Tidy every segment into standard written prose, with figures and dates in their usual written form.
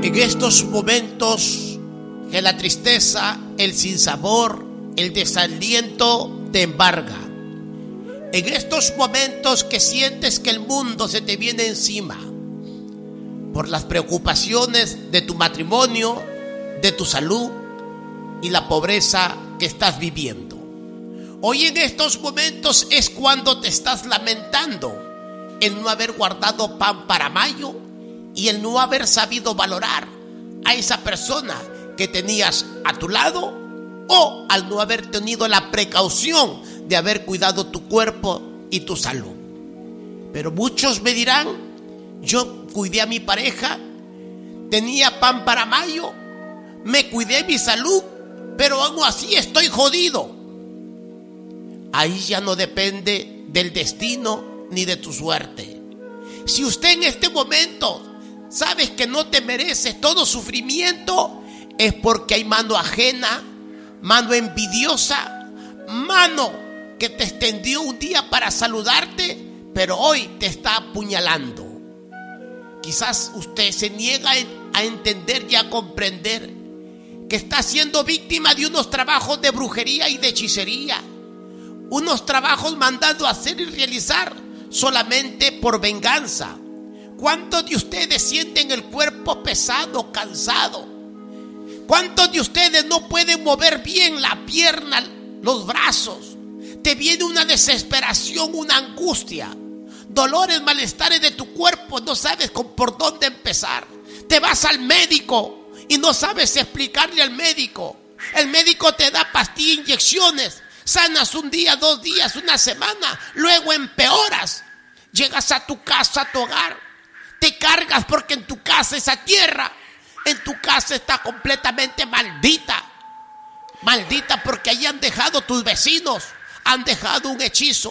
En estos momentos que la tristeza, el sinsabor, el desaliento te embarga. En estos momentos que sientes que el mundo se te viene encima por las preocupaciones de tu matrimonio, de tu salud y la pobreza que estás viviendo. Hoy en estos momentos es cuando te estás lamentando el no haber guardado pan para mayo y el no haber sabido valorar a esa persona que tenías a tu lado, o al no haber tenido la precaución de haber cuidado tu cuerpo y tu salud. Pero muchos me dirán: yo cuidé a mi pareja, tenía pan para mayo, me cuidé mi salud, pero aún así estoy jodido. Ahí ya no depende del destino ni de tu suerte. Si usted en este momento sabes que no te mereces todo sufrimiento, es porque hay mano ajena, mano envidiosa, mano que te extendió un día para saludarte, pero hoy te está apuñalando. Quizás usted se niega a entender y a comprender que está siendo víctima de unos trabajos de brujería y de hechicería, unos trabajos mandados a hacer y realizar solamente por venganza. ¿Cuántos de ustedes sienten el cuerpo pesado, cansado? ¿Cuántos de ustedes no pueden mover bien la pierna, los brazos? Te viene una desesperación, una angustia, dolores, malestares de tu cuerpo, no sabes por dónde empezar. Te vas al médico y no sabes explicarle al médico. El médico te da pastillas, inyecciones, sanas un día, 2 días, una semana, luego empeoras. Llegas a tu casa, a tu hogar, te cargas porque en tu casa esa tierra, en tu casa está completamente maldita. Maldita porque allí han dejado tus vecinos, han dejado un hechizo.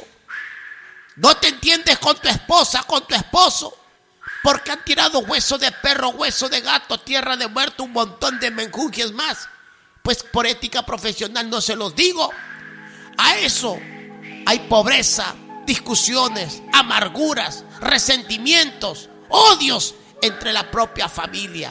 No te entiendes con tu esposa, con tu esposo, porque han tirado hueso de perro, hueso de gato, tierra de muerto, un montón de menjunjes más. Pues por ética profesional no se los digo. A eso hay pobreza, discusiones, amarguras, resentimientos, odios entre la propia familia.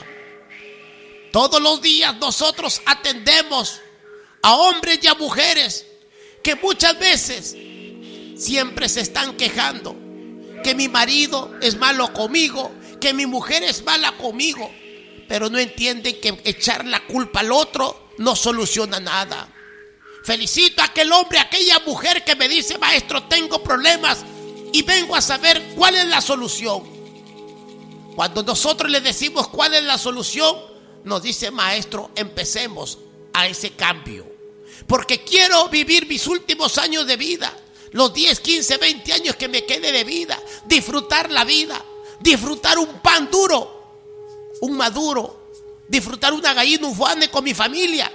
Todos los días nosotros atendemos a hombres y a mujeres que muchas veces siempre se están quejando que mi marido es malo conmigo, que mi mujer es mala conmigo, pero no entienden que echar la culpa al otro no soluciona nada. Felicito a aquel hombre, a aquella mujer que me dice: maestro, tengo problemas y vengo a saber cuál es la solución. Cuando nosotros le decimos cuál es la solución, nos dice: maestro, empecemos a ese cambio, porque quiero vivir mis últimos años de vida, los 10, 15, 20 años que me quede de vida, disfrutar la vida, disfrutar un pan duro, un maduro, disfrutar una gallina, un fuane con mi familia.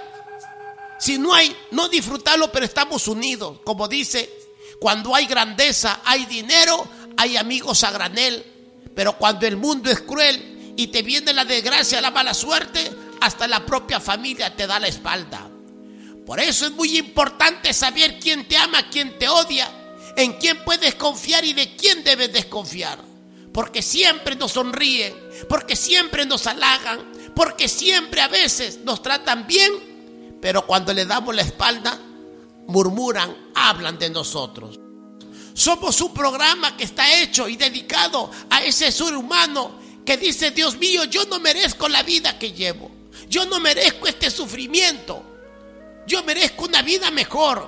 Si no hay, no disfrutarlo, pero estamos unidos. Como dice, cuando hay grandeza, hay dinero, hay amigos a granel. Pero cuando el mundo es cruel y te viene la desgracia, la mala suerte, hasta la propia familia te da la espalda. Por eso es muy importante saber quién te ama, quién te odia, en quién puedes confiar y de quién debes desconfiar. Porque siempre nos sonríen, porque siempre nos halagan, porque siempre a veces nos tratan bien, pero cuando le damos la espalda, murmuran, hablan de nosotros. Somos un programa que está hecho y dedicado a ese ser humano que dice: Dios mío, yo no merezco la vida que llevo, yo no merezco este sufrimiento, yo merezco una vida mejor.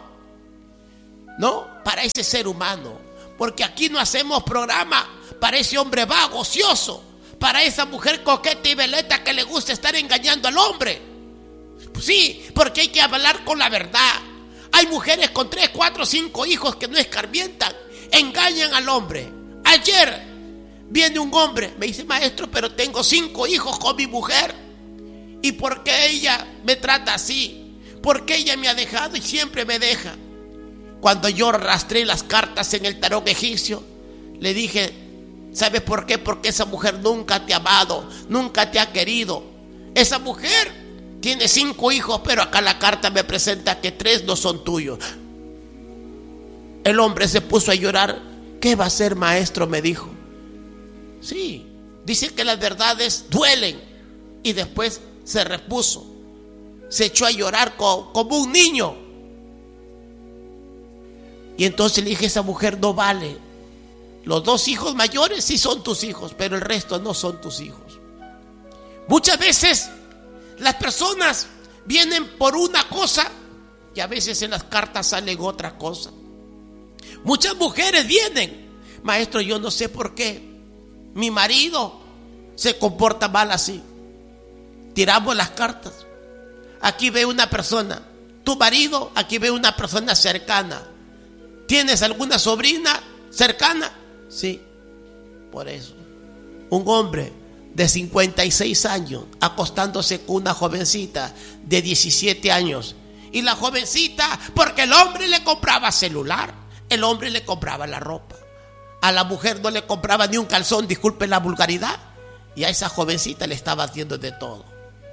No, para ese ser humano, porque aquí no hacemos programa para ese hombre vago, ocioso, para esa mujer coqueta y veleta que le gusta estar engañando al hombre. Sí, porque hay que hablar con la verdad. Hay mujeres con 3, 4, 5 hijos que no escarmientan, engañan al hombre. Ayer viene un hombre, me dice: maestro, pero tengo 5 hijos con mi mujer, ¿y por qué ella me trata así? ¿Por qué ella me ha dejado y siempre me deja? Cuando yo rastré las cartas en el tarot egipcio, le dije: ¿sabes por qué? Porque esa mujer nunca te ha amado, nunca te ha querido. Esa mujer tiene 5 hijos, pero acá la carta me presenta que 3 no son tuyos. El hombre se puso a llorar. ¿Qué va a hacer, maestro?, me dijo. Sí, dice que las verdades duelen, y después se repuso. Se echó a llorar como un niño. Y entonces le dije, esa mujer no vale. Los 2 hijos mayores sí son tus hijos, pero el resto no son tus hijos. Muchas veces las personas vienen por una cosa y a veces en las cartas salen otra cosa. Muchas mujeres vienen, maestro, yo no sé por qué mi marido se comporta mal así. Tiramos las cartas. Aquí ve una persona, tu marido, aquí ve una persona cercana. ¿Tienes alguna sobrina cercana? Sí, por eso. Un hombre de 56 años acostándose con una jovencita de 17 años. Y la jovencita, porque el hombre le compraba celular, el hombre le compraba la ropa. A la mujer no le compraba ni un calzón, disculpe la vulgaridad. Y a esa jovencita le estaba haciendo de todo.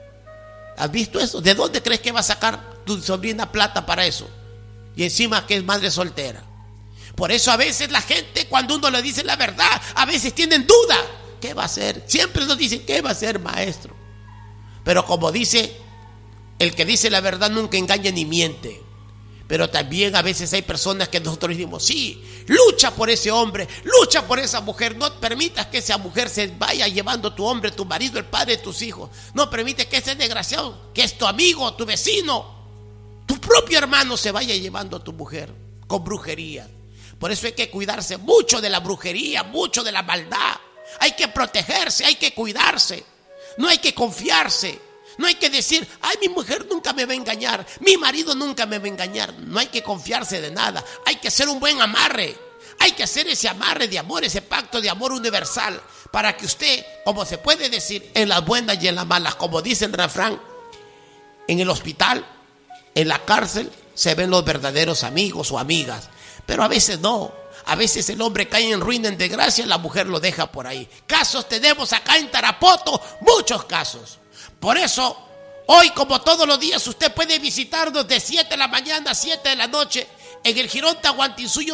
¿Has visto eso? ¿De dónde crees que va a sacar tu sobrina plata para eso? Y encima que es madre soltera. Por eso a veces la gente, cuando uno le dice la verdad, a veces tienen duda. ¿Qué va a hacer? Siempre nos dicen, ¿qué va a hacer, maestro? Pero como dice, el que dice la verdad nunca engaña ni miente. Pero también a veces hay personas que nosotros decimos, sí, lucha por ese hombre, lucha por esa mujer. No permitas que esa mujer se vaya llevando tu hombre, tu marido, el padre de tus hijos. No permites que ese desgraciado, que es tu amigo, tu vecino, tu propio hermano, se vaya llevando a tu mujer con brujería. Por eso hay que cuidarse mucho de la brujería, mucho de la maldad. Hay que protegerse, hay que cuidarse. No hay que confiarse. No hay que decir, ay, mi mujer nunca me va a engañar, mi marido nunca me va a engañar. No hay que confiarse de nada. Hay que hacer un buen amarre. Hay que hacer ese amarre de amor, ese pacto de amor universal, para que usted, como se puede decir, en las buenas y en las malas, como dice el refrán, en el hospital, en la cárcel, se ven los verdaderos amigos o amigas. Pero a veces no. A veces el hombre cae en ruina, en desgracia, la mujer lo deja por ahí. Casos tenemos acá en Tarapoto, muchos casos. Por eso, hoy como todos los días, usted puede visitarnos de 7 de la mañana a 7 de la noche en el Jirón Tahuantinsuyo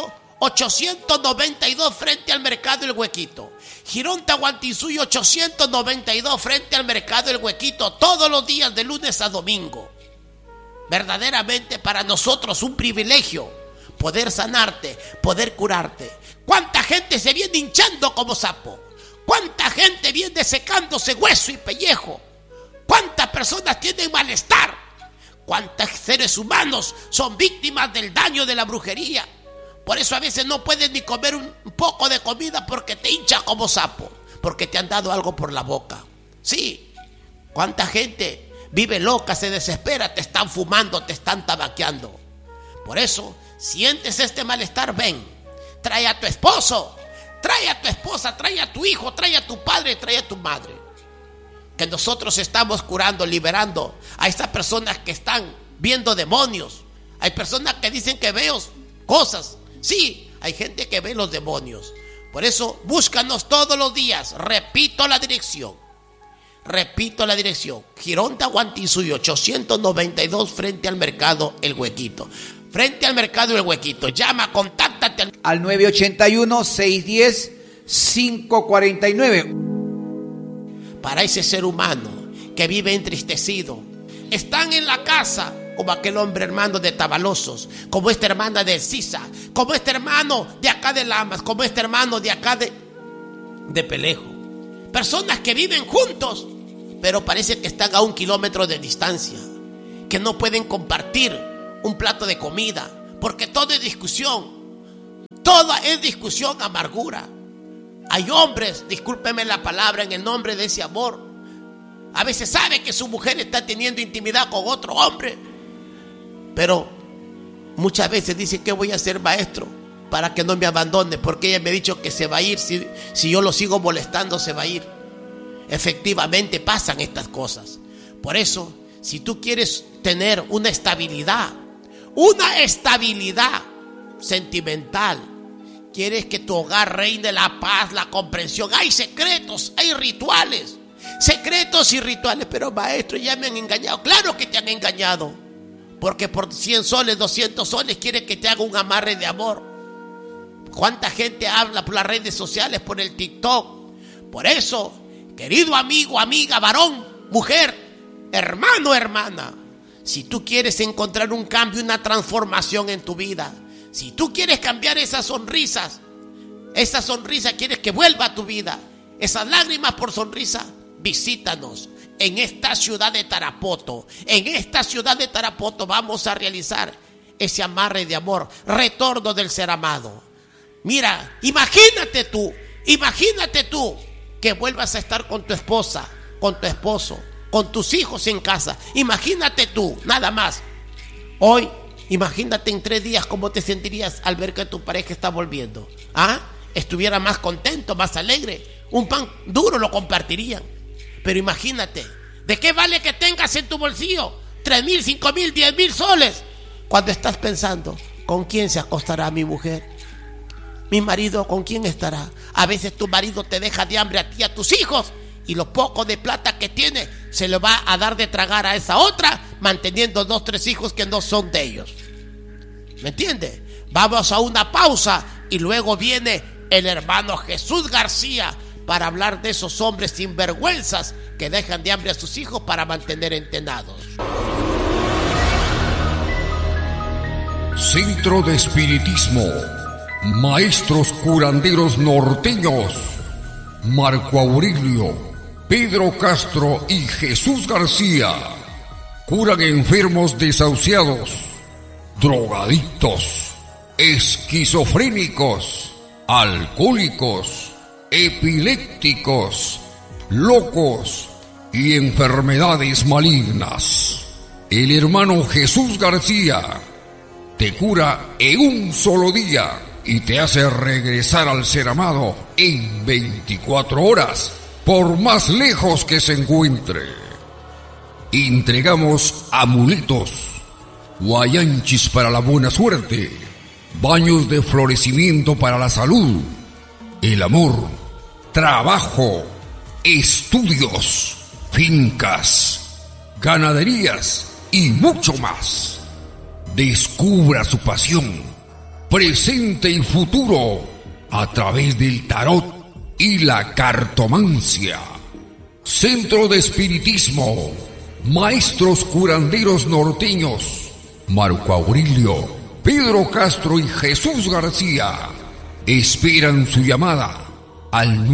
892 frente al Mercado El Huequito. Jirón Tahuantinsuyo 892 frente al Mercado El Huequito, todos los días de lunes a domingo. Verdaderamente para nosotros un privilegio poder sanarte, poder curarte. ¿Cuánta gente se viene hinchando como sapo? ¿Cuánta gente viene secándose hueso y pellejo? ¿Cuántas personas tienen malestar? ¿Cuántos seres humanos son víctimas del daño de la brujería? Por eso a veces no puedes ni comer un poco de comida porque te hincha como sapo, porque te han dado algo por la boca. Sí, ¿cuánta gente vive loca, se desespera, te están fumando, te están tabaqueando? Por eso, sientes este malestar, ven, trae a tu esposo, trae a tu esposa, trae a tu hijo, trae a tu padre, trae a tu madre. Que nosotros estamos curando, liberando a estas personas que están viendo demonios. Hay personas que dicen que veo cosas. Sí, hay gente que ve los demonios. Por eso, búscanos todos los días. Repito la dirección. Jirón Tahuantinsuyo 892 frente al Mercado El Huequito. Frente al Mercado El Huequito. Llama, contáctate al 981-610-549. Para ese ser humano que vive entristecido, están en la casa como aquel hombre hermano de Tabalosos, como esta hermana de Sisa, como este hermano de acá de Lamas, como este hermano de acá de Pelejo. Personas que viven juntos, pero parece que están a 1 kilómetro de distancia, que no pueden compartir un plato de comida, porque todo es discusión, amargura. Hay hombres, discúlpeme la palabra, en el nombre de ese amor, a veces sabe que su mujer está teniendo intimidad con otro hombre, pero muchas veces dice, ¿qué voy a hacer, maestro, para que no me abandone? Porque ella me ha dicho que se va a ir, si yo lo sigo molestando se va a ir. Efectivamente pasan estas cosas. Por eso, si tú quieres tener una estabilidad sentimental, quieres que tu hogar reine la paz, la comprensión, hay secretos, hay rituales, secretos y rituales. Pero maestro, ya me han engañado. Claro que te han engañado, porque por 100 soles, 200 soles quieren que te haga un amarre de amor. ¿Cuánta gente habla por las redes sociales, por el TikTok? Por eso, querido amigo, amiga, varón, Mujer, hermano, hermana, si tú quieres encontrar un cambio, una transformación en tu vida, si tú quieres cambiar esa sonrisa quieres que vuelva a tu vida, esas lágrimas por sonrisa, visítanos en esta ciudad de Tarapoto. En esta ciudad de Tarapoto vamos a realizar ese amarre de amor, retorno del ser amado. Mira, imagínate tú que vuelvas a estar con tu esposa, con tu esposo, con tus hijos en casa. Imagínate tú, nada más. Hoy, imagínate en 3 días cómo te sentirías al ver que tu pareja está volviendo. Estuviera más contento, más alegre. Un pan duro lo compartirían. Pero imagínate, ¿de qué vale que tengas en tu bolsillo 3,000, 5,000, 10,000 soles? Cuando estás pensando, ¿con quién se acostará mi mujer? Mi marido, ¿con quién estará? A veces tu marido te deja de hambre a ti y a tus hijos, y lo poco de plata que tiene se lo va a dar de tragar a esa otra, manteniendo 2, 3 hijos que no son de ellos. ¿Me entiendes? Vamos a una pausa y luego viene el hermano Jesús García para hablar de esos hombres sinvergüenzas que dejan de hambre a sus hijos para mantener entrenados. Centro de Espiritismo, Maestros Curanderos Norteños, Marco Aurelio, Pedro Castro y Jesús García. Curan enfermos desahuciados, drogadictos, esquizofrénicos, alcohólicos, epilépticos, locos y enfermedades malignas. El hermano Jesús García te cura en un solo día y te hace regresar al ser amado en 24 horas, por más lejos que se encuentre. Entregamos amuletos, guayanchis para la buena suerte, baños de florecimiento para la salud, el amor, trabajo, estudios, fincas, ganaderías y mucho más. Descubra su pasión, presente y futuro, a través del tarot y la cartomancia. Centro de Espiritismo, Maestros Curanderos Norteños, Marco Aurelio, Pedro Castro y Jesús García esperan su llamada al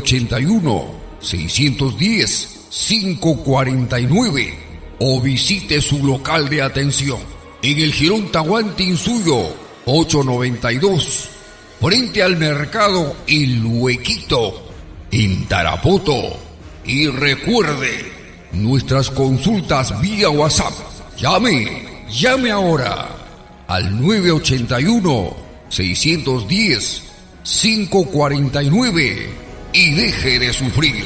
981-610-549 o visite su local de atención en el Jirón Tahuantinsuyo 892, frente al mercado El Huequito, en Tarapoto. Y recuerde, nuestras consultas vía WhatsApp. Llame ahora al 981-610-549 y deje de sufrir.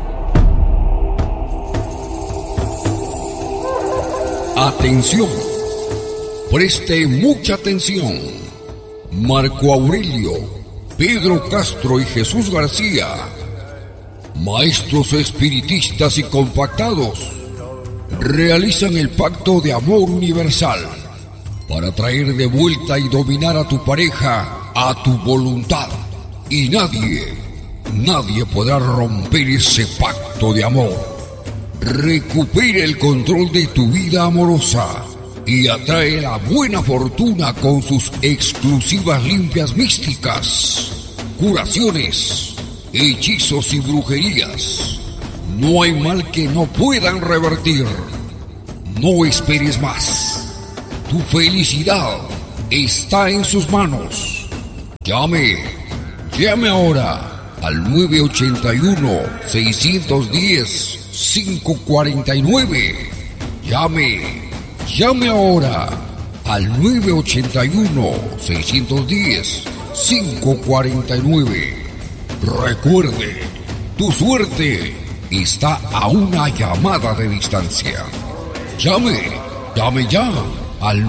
Atención, preste mucha atención. Marco Aurelio, Pedro Castro y Jesús García, maestros espiritistas y compactados, realizan el pacto de amor universal para traer de vuelta y dominar a tu pareja a tu voluntad. Y nadie podrá romper ese pacto de amor. Recupera el control de tu vida amorosa y atrae la buena fortuna con sus exclusivas limpias místicas, curaciones, hechizos y brujerías. No hay mal que no puedan revertir. No esperes más. Tu felicidad está en sus manos. Llame ahora al 981-610-549. Llame ahora al 981-610-549. Recuerde, tu suerte está a una llamada de distancia. Llame ya al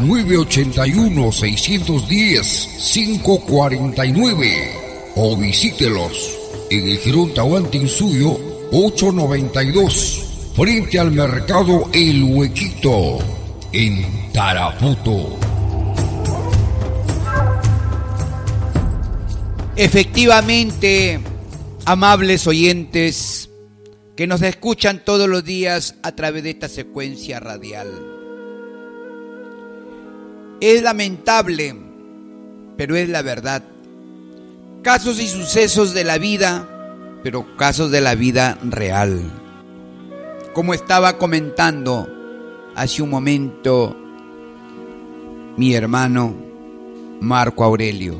981-610-549 o visítelos en el Jirón Tahuantinsuyo 892, frente al mercado El Huequito, en Tarapoto. Efectivamente, amables oyentes, que nos escuchan todos los días a través de esta secuencia radial. Es lamentable, pero es la verdad. Casos y sucesos de la vida, pero casos de la vida real. Como estaba comentando hace un momento mi hermano Marco Aurelio.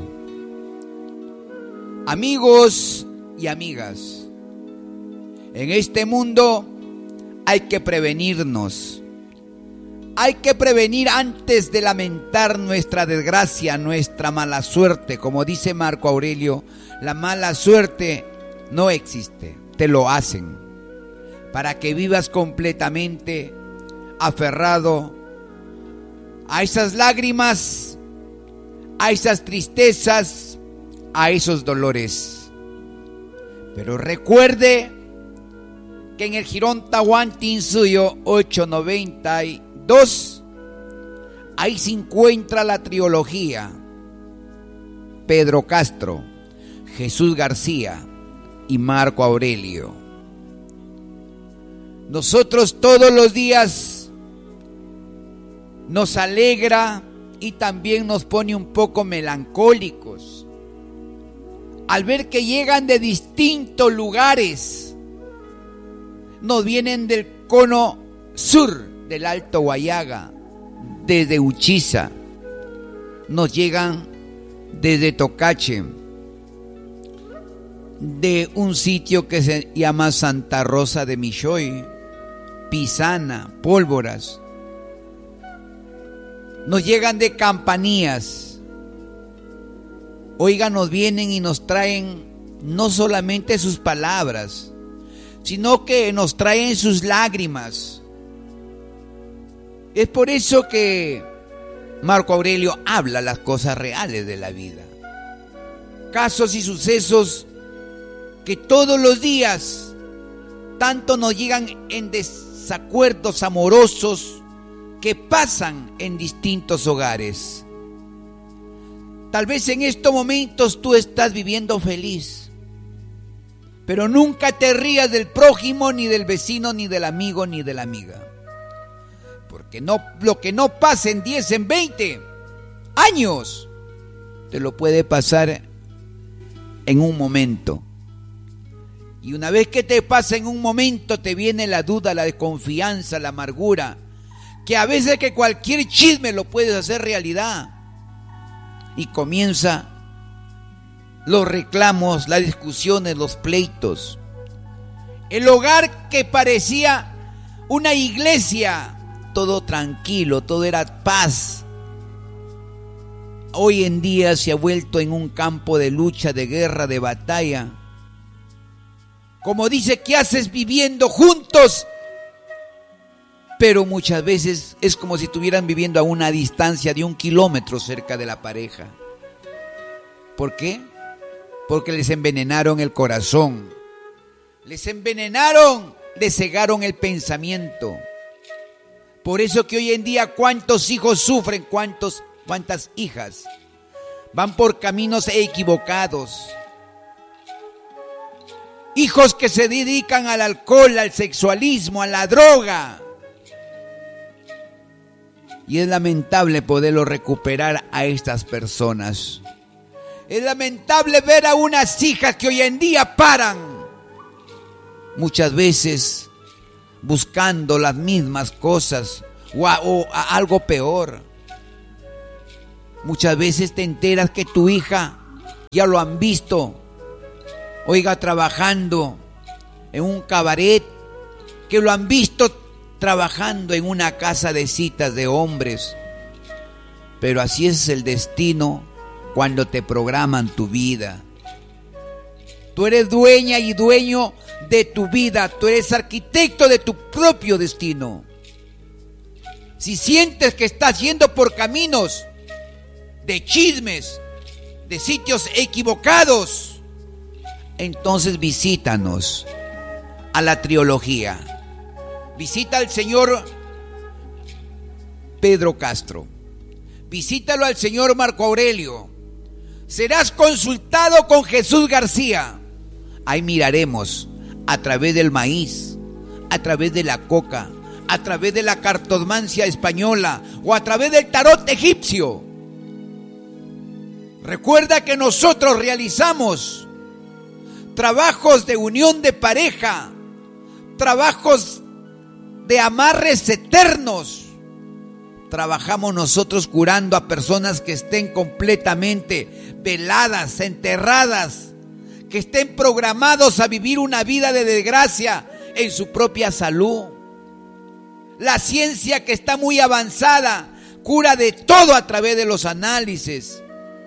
Amigos y amigas, en este mundo hay que prevenirnos. Hay que prevenir antes de lamentar nuestra desgracia, nuestra mala suerte. Como dice Marco Aurelio, la mala suerte no existe, te lo hacen. Para que vivas completamente aferrado a esas lágrimas, a esas tristezas, a esos dolores. Pero recuerde que en el Jirón Tahuantin suyo 892, ahí se encuentra la trilogía Pedro Castro, Jesús García y Marco Aurelio. Nosotros todos los días nos alegra y también nos pone un poco melancólicos al ver que llegan de distintos lugares. Nos vienen del cono sur del Alto Guayaga, desde Uchiza, nos llegan desde Tocache, de un sitio que se llama Santa Rosa de Michoy, Pisana, Pólvoras. Nos llegan de Campanías. Oiga, nos vienen y nos traen no solamente sus palabras, sino que nos traen sus lágrimas. Es por eso que Marco Aurelio habla las cosas reales de la vida. Casos y sucesos que todos los días tanto nos llegan en desacuerdos amorosos que pasan en distintos hogares. Tal vez en estos momentos tú estás viviendo feliz, pero nunca te rías del prójimo, ni del vecino, ni del amigo, ni de la amiga. Porque lo que no pasa en 10, en 20 años, te lo puede pasar en un momento. Y una vez que te pasa en un momento, te viene la duda, la desconfianza, la amargura, que a veces que cualquier chisme lo puedes hacer realidad. Y comienza los reclamos, las discusiones, los pleitos. El hogar que parecía una iglesia, todo tranquilo, todo era paz, hoy en día se ha vuelto en un campo de lucha, de guerra, de batalla. Como dice, ¿qué haces viviendo juntos? Pero muchas veces es como si estuvieran viviendo a una distancia de 1 kilómetro cerca de la pareja. ¿Por qué? Porque les envenenaron el corazón, les envenenaron, les cegaron el pensamiento. Por eso que hoy en día cuántos hijos sufren, cuántas hijas van por caminos equivocados. Hijos que se dedican al alcohol, al sexualismo, a la droga. Y es lamentable poderlo recuperar a estas personas. Es lamentable ver a unas hijas que hoy en día paran, muchas veces buscando las mismas cosas o algo peor. Muchas veces te enteras que tu hija ya lo han visto, oiga, trabajando en un cabaret, que lo han visto trabajando en una casa de citas de hombres. Pero así es el destino cuando te programan tu vida. Tú eres dueña y dueño de tu vida, tú eres arquitecto de tu propio destino. Si sientes que estás yendo por caminos de chismes, de sitios equivocados, entonces visítanos a la trilogía. Visita al señor Pedro Castro. Visítalo al señor Marco Aurelio. Serás consultado con Jesús García. Ahí miraremos a través del maíz, a través de la coca, a través de la cartomancia española o a través del tarot egipcio. Recuerda que nosotros realizamos trabajos de unión de pareja, trabajos de amarres eternos. Trabajamos nosotros curando a personas que estén completamente veladas, enterradas, que estén programados a vivir una vida de desgracia en su propia salud. La ciencia, que está muy avanzada, cura de todo a través de los análisis,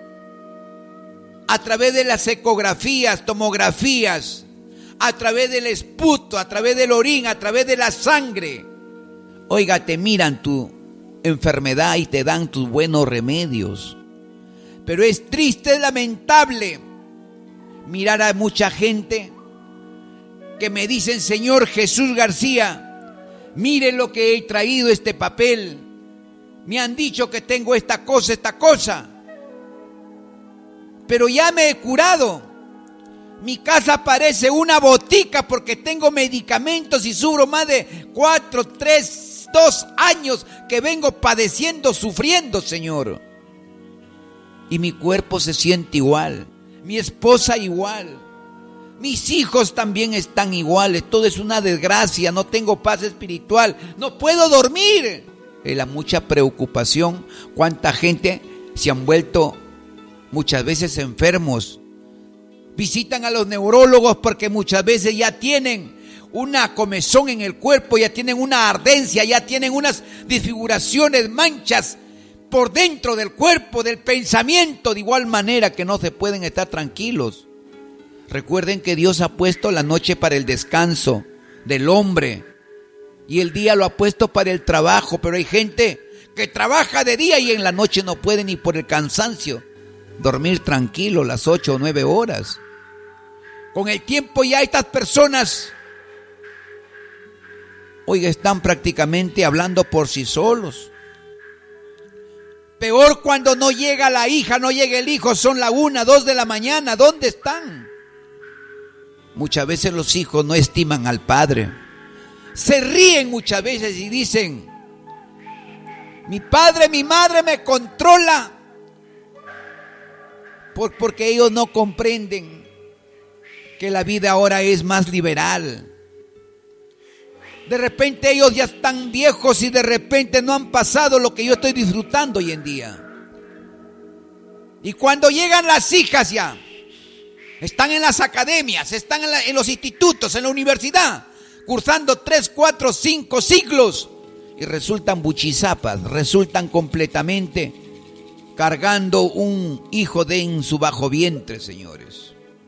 a través de las ecografías, tomografías, a través del esputo, a través del orín, a través de la sangre. Oiga, te miran tu enfermedad y te dan tus buenos remedios. Pero es triste, es lamentable mirar a mucha gente que me dicen: Señor Jesús García, mire lo que he traído, este papel. Me han dicho que tengo esta cosa. Pero ya me he curado. Mi casa parece una botica porque tengo medicamentos y sufro más de 2 años que vengo padeciendo, sufriendo, Señor. Y mi cuerpo se siente igual, mi esposa igual, mis hijos también están iguales. Todo es una desgracia, no tengo paz espiritual, no puedo dormir. La mucha preocupación, cuánta gente se han vuelto muchas veces enfermos. Visitan a los neurólogos porque muchas veces ya tienen una comezón en el cuerpo, ya tienen una ardencia, ya tienen unas desfiguraciones, manchas por dentro del cuerpo, del pensamiento, de igual manera que no se pueden estar tranquilos. Recuerden que Dios ha puesto la noche para el descanso del hombre y el día lo ha puesto para el trabajo, pero hay gente que trabaja de día y en la noche no puede ni por el cansancio dormir tranquilo las 8 o 9 horas. Con el tiempo ya estas personas, oiga, están prácticamente hablando por sí solos. Peor cuando no llega la hija, no llega el hijo, son la 1, 2 de la mañana. ¿Dónde están? Muchas veces los hijos no estiman al padre. Se ríen muchas veces y dicen: mi padre, mi madre me controla. Porque ellos no comprenden que la vida ahora es más liberal. De repente ellos ya están viejos y de repente no han pasado lo que yo estoy disfrutando hoy en día. Y cuando llegan las hijas ya, están en las academias, están en los institutos, en la universidad, cursando 3, 4, 5 siglos y resultan buchizapas, resultan completamente cargando un hijo en su bajo vientre, señores.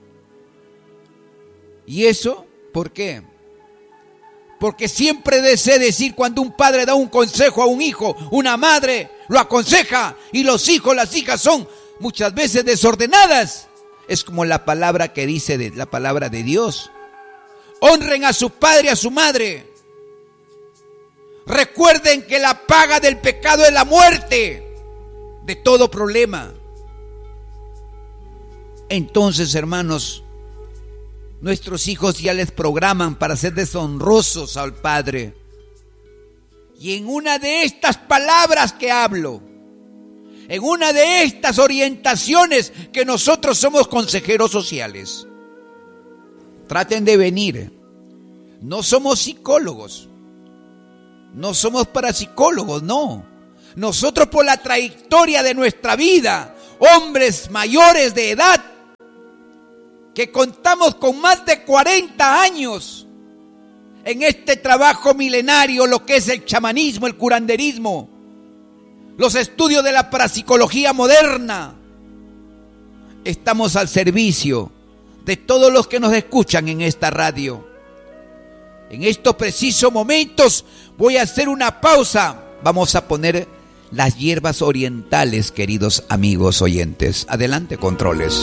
¿Y eso por qué? Porque siempre deseo decir, cuando un padre da un consejo a un hijo, una madre lo aconseja y los hijos, las hijas son muchas veces desordenadas. Es como la palabra que dice la palabra de Dios: honren a su padre y a su madre. Recuerden que la paga del pecado es la muerte de todo problema. Entonces, hermanos, nuestros hijos ya les programan para ser deshonrosos al Padre. Y en una de estas palabras que hablo, en una de estas orientaciones que nosotros somos consejeros sociales, traten de venir. No somos psicólogos, no somos parapsicólogos, no. Nosotros, por la trayectoria de nuestra vida, hombres mayores de edad, que contamos con más de 40 años en este trabajo milenario, lo que es el chamanismo, el curanderismo, los estudios de la parapsicología moderna, estamos al servicio de todos los que nos escuchan en esta radio. En estos precisos momentos voy a hacer una pausa. Vamos a poner las hierbas orientales, queridos amigos oyentes. Adelante, controles.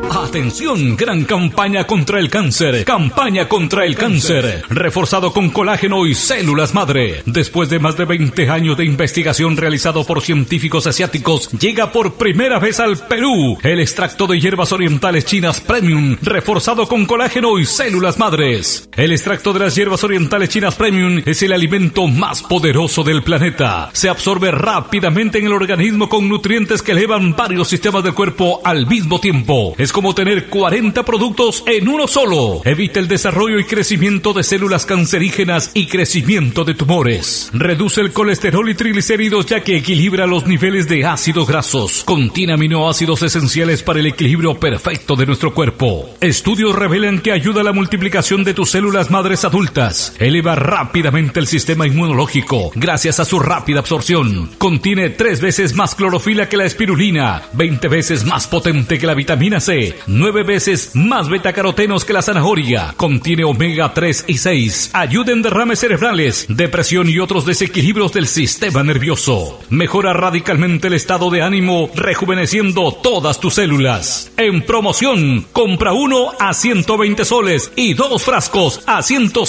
Atención, gran campaña contra el cáncer. Campaña contra el cáncer. Reforzado con colágeno y células madre. Después de más de 20 años de investigación realizado por científicos asiáticos, llega por primera vez al Perú el extracto de hierbas orientales chinas Premium, reforzado con colágeno y células madres. El extracto de las hierbas orientales chinas Premium es el alimento más poderoso del planeta. Se absorbe rápidamente en el organismo con nutrientes que elevan varios sistemas del cuerpo al mismo tiempo. Es como tener 40 productos en uno solo. Evita el desarrollo y crecimiento de células cancerígenas y crecimiento de tumores. Reduce el colesterol y triglicéridos ya que equilibra los niveles de ácidos grasos. Contiene aminoácidos esenciales para el equilibrio perfecto de nuestro cuerpo. Estudios revelan que ayuda a la multiplicación de tus células madres adultas. Eleva rápidamente el sistema inmunológico gracias a su rápida absorción. Contiene 3 veces más clorofila que la espirulina, 20 veces más potente que la vitamina C, 9 veces más betacarotenos que la zanahoria. Contiene omega 3 y 6. Ayuda en derrames cerebrales, depresión y otros desequilibrios del sistema nervioso. Mejora radicalmente el estado de ánimo, rejuveneciendo todas tus células. En promoción, compra 1 a 120 soles y 2 frascos a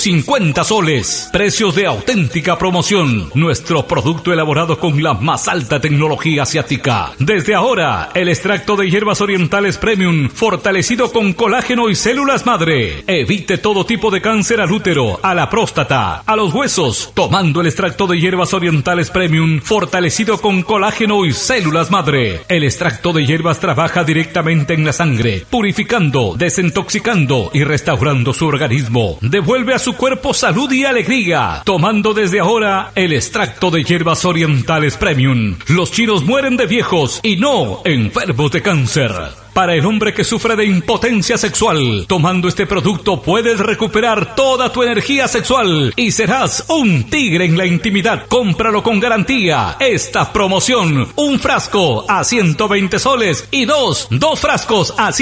150 soles. Precios de auténtica promoción. Nuestro producto elaborado con la más alta tecnología asiática. Desde ahora, el extracto de hierbas orientales Premium, fortalecido con colágeno y células madre. Evite todo tipo de cáncer al útero, a la próstata, a los huesos, tomando el extracto de hierbas orientales Premium, fortalecido con colágeno y células madre. El extracto de hierbas trabaja directamente en la sangre, purificando, desintoxicando y restaurando su organismo. Devuelve a su cuerpo salud y alegría, tomando desde ahora el extracto de hierbas orientales Premium. Los chinos mueren de viejos y no enfermos de cáncer. Para el hombre que sufre de impotencia sexual, tomando este producto puedes recuperar toda tu energía sexual y serás un tigre en la intimidad. Cómpralo con garantía. Esta promoción, 1 frasco a 120 soles y 2 frascos a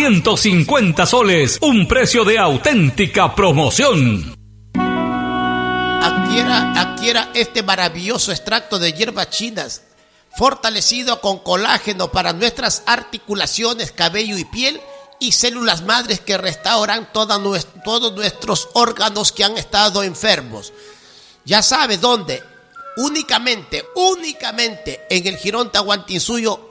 150 soles. Un precio de auténtica promoción. Adquiera este maravilloso extracto de hierbas chinas, fortalecido con colágeno para nuestras articulaciones, cabello y piel, y células madres que restauran todos nuestros órganos que han estado enfermos. Ya sabe dónde. Únicamente en el Jirón Tahuantinsuyo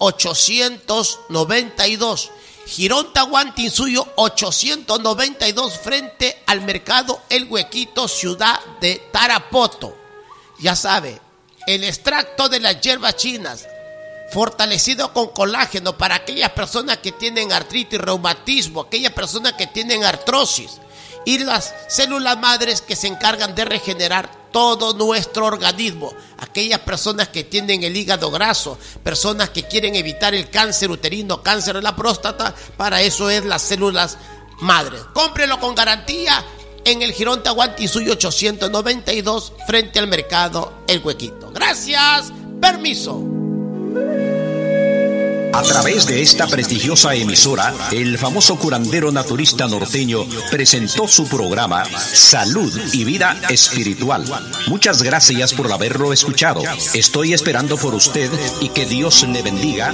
892. Jirón Tahuantinsuyo 892, frente al mercado El Huequito, ciudad de Tarapoto. Ya sabe, el extracto de las hierbas chinas, fortalecido con colágeno para aquellas personas que tienen artritis, reumatismo, aquellas personas que tienen artrosis, y las células madres que se encargan de regenerar todo nuestro organismo. Aquellas personas que tienen el hígado graso, personas que quieren evitar el cáncer uterino, cáncer de la próstata, para eso es las células madres. Cómprelo con garantía en el Jirón Tahuantinsuyo 892, frente al mercado El Huequito. Gracias, permiso. A través de esta prestigiosa emisora, el famoso curandero naturista norteño presentó su programa Salud y Vida Espiritual. Muchas gracias por haberlo escuchado. Estoy esperando por usted y que Dios le bendiga.